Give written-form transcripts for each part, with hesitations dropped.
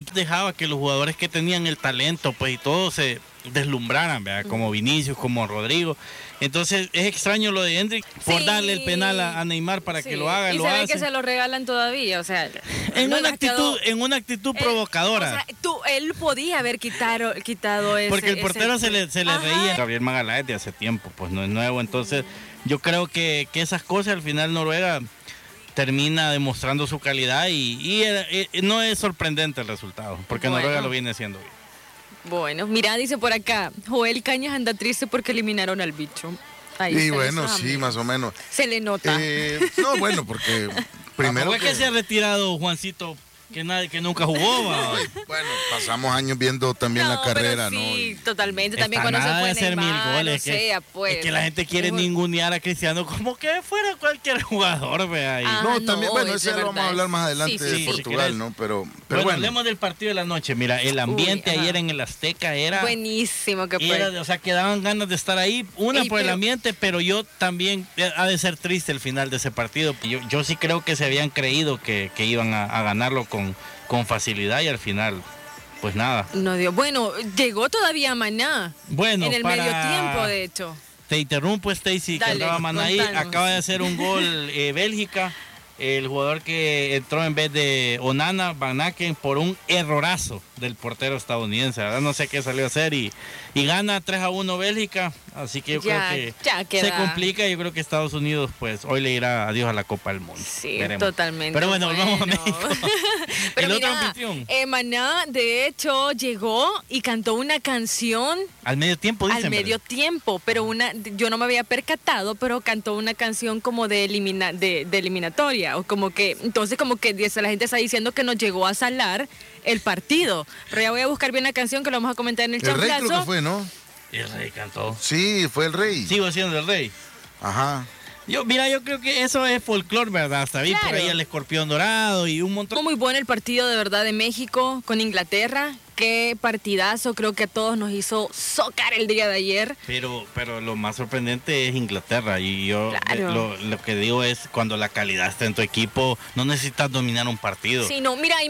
dejaba que los jugadores que tenían el talento, pues y todo se deslumbraran, ¿verdad? Como Vinicius, como Rodrigo. Entonces es extraño lo de Hendrick por darle el penal a Neymar para que lo haga. Y lo se ve hace que se lo regalan todavía, o sea, en una actitud provocadora. O sea, él podía haber quitado ese. Porque el portero se le reía. Gabriel Magaláes de hace tiempo, pues no es nuevo. Entonces yo creo que esas cosas al final Noruega termina demostrando su calidad y no es sorprendente el resultado, porque Noruega lo viene haciendo bien. Bueno, mira, dice por acá, Joel Cañas anda triste porque eliminaron al bicho. Ahí y bueno, sí, más o menos. Se le nota. No, bueno, porque primero que se ha retirado Juancito, que nunca jugó. Bueno, pasamos años viendo también la carrera, pero sí, ¿no? También cuando se fue hacer Neymar, 1000 goles, pues. Es que la gente quiere ningunear a Cristiano como que fuera cualquier jugador, vea ahí. También, bueno, eso ya lo vamos a hablar más adelante de Portugal, ¿no? Pero bueno. Hablemos del partido de la noche. Mira, el ambiente ayer en el Azteca era buenísimo, o sea, que daban ganas de estar ahí, por el ambiente, pero yo también, ha de ser triste el final de ese partido. Yo sí creo que se habían creído que iban a ganarlo con facilidad y al final, pues nada. No dio. Bueno, llegó todavía Maná. Bueno, en el medio tiempo, de hecho. Te interrumpo, Stacy, que andaba Maná ahí. Acaba de hacer un gol Bélgica. El jugador que entró en vez de Onana, Van Aken, por un errorazo del portero estadounidense, ¿verdad? No sé qué salió a hacer y gana 3-1 Bélgica, así que yo creo que se complica. Yo creo que Estados Unidos, pues, hoy le irá adiós a la Copa del Mundo. Sí, veremos. Totalmente. Pero bueno, volvamos a México. Pero el mira, otro anfitrión. Maná, de hecho, llegó y cantó una canción. Al medio tiempo, dicen. Al medio tiempo, pero yo no me había percatado, pero cantó una canción como de eliminatoria, o como que, entonces como que la gente está diciendo que nos llegó a salar el partido. Pero ya voy a buscar bien la canción que lo vamos a comentar en el chaplazo. El Rey creo que fue, ¿no? El Rey cantó. Sí, fue el Rey. Sigo siendo el Rey. Ajá. Yo creo que eso es folclore, ¿verdad? Hasta vi por ahí el escorpión dorado y un montón. Muy bueno el partido, de verdad, de México con Inglaterra. Qué partidazo, creo que a todos nos hizo socar el día de ayer. Pero lo más sorprendente es Inglaterra, y yo lo que digo es, cuando la calidad está en tu equipo, no necesitas dominar un partido. Sí, no, mira,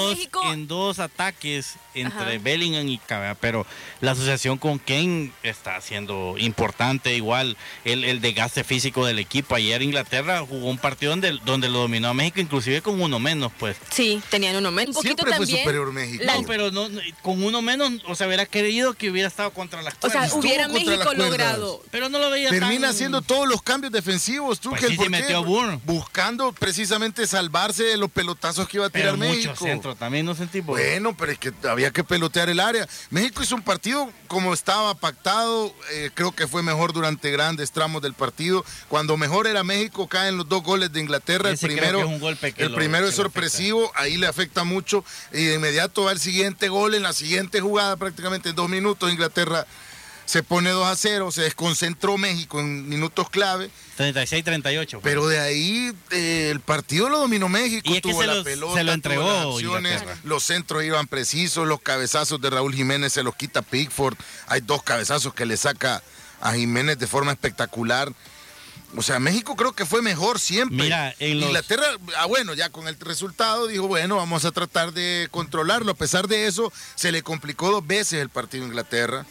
en dos ataques entre Bellingham y Cabea, pero la asociación con Kane está siendo importante, igual el desgaste físico del equipo. Ayer Inglaterra jugó un partido donde lo dominó a México, inclusive con uno menos, pues. Sí, tenían uno menos. Un Siempre fue superior México. No, pero no, con uno menos, o sea, hubiera querido que hubiera estado contra las cuerdas. O sea, hubiera México logrado. Pero no lo veía Termina haciendo todos los cambios defensivos. Pues sí, se metió a Burr. Buscando precisamente salvarse de los pelotazos que iba a tirar México. Mucho centro, también no sentí. Bueno, pero es que había que pelotear el área. México hizo un partido como estaba pactado. Creo que fue mejor durante grandes tramos del partido. Cuando mejor era México, caen los 2 goles de Inglaterra. El primero es sorpresivo, ahí le afecta mucho. Y de inmediato va el siguiente gol en la siguiente jugada, prácticamente en 2 minutos. Inglaterra se pone 2-0, se desconcentró México en minutos clave. 36-38. Pero de ahí el partido lo dominó México. Y es que se lo entregó. Los centros iban precisos, los cabezazos de Raúl Jiménez se los quita Pickford. Hay 2 cabezazos que le saca a Jiménez de forma espectacular. O sea, México creo que fue mejor siempre. Mira, Inglaterra, bueno, ya con el resultado dijo, bueno, vamos a tratar de controlarlo. A pesar de eso, se le complicó 2 veces el partido a Inglaterra.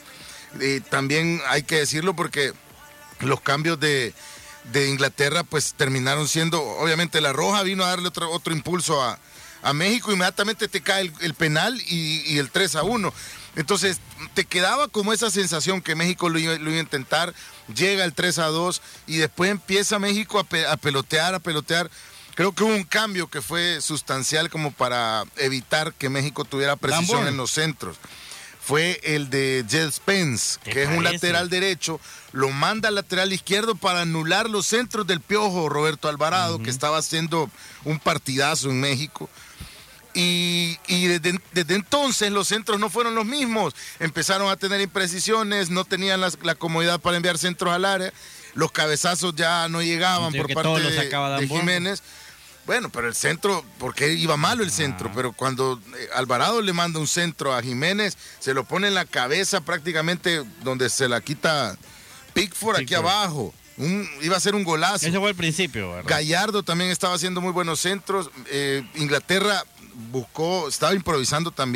También hay que decirlo porque los cambios de Inglaterra pues terminaron siendo, obviamente la roja vino a darle otro impulso a México, inmediatamente te cae el penal y el 3-1. Entonces te quedaba como esa sensación que México lo iba a intentar, llega el 3-2 y después empieza México a pelotear. Creo que hubo un cambio que fue sustancial como para evitar que México tuviera precisión en los centros. Fue el de Jed Spence, que es un lateral derecho, lo manda al lateral izquierdo para anular los centros del Piojo Roberto Alvarado, que estaba haciendo un partidazo en México. Y desde entonces los centros no fueron los mismos, empezaron a tener imprecisiones, no tenían la comodidad para enviar centros al área, los cabezazos ya no llegaban por parte de Jiménez. Bueno, pero el centro, porque iba malo el centro, pero cuando Alvarado le manda un centro a Jiménez, se lo pone en la cabeza prácticamente donde se la quita Pickford aquí abajo. Iba a ser un golazo. Ese fue el principio, ¿verdad? Gallardo también estaba haciendo muy buenos centros. Inglaterra estaba improvisando también.